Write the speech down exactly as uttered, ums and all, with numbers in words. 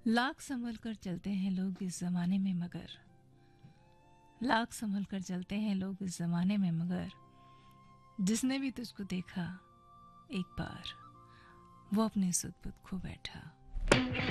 लाख संभल कर चलते हैं लोग इस जमाने में मगर लाख संभल कर चलते हैं लोग इस जमाने में मगर जिसने भी तुझको देखा एक बार वो अपने सुध बुध खो बैठा।